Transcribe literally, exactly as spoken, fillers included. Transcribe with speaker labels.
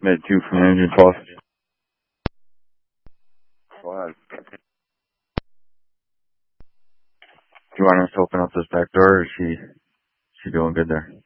Speaker 1: Mid two from engine twelve. Go ahead. Do you want us to open up this back door, or is she, she doing good there?